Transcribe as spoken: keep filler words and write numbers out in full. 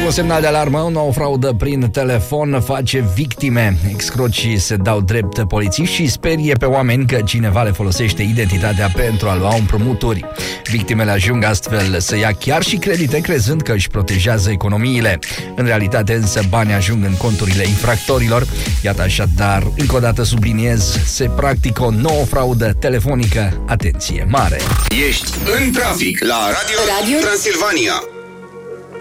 un semnal de alarmă. O nouă fraudă prin telefon face victime. Excrocii se dau drept polițiști și sperie pe oameni că cineva le folosește identitatea pentru a lua împrumuturi. Victimele ajung astfel să ia chiar și credite crezând că își protejează economiile. În realitate însă banii ajung în conturile infractorilor. Iată așadar, încă o dată subliniez, se practică o nouă fraudă telefonică. Atenție mare! Ești în trafic la Radio, Radio Transilvania.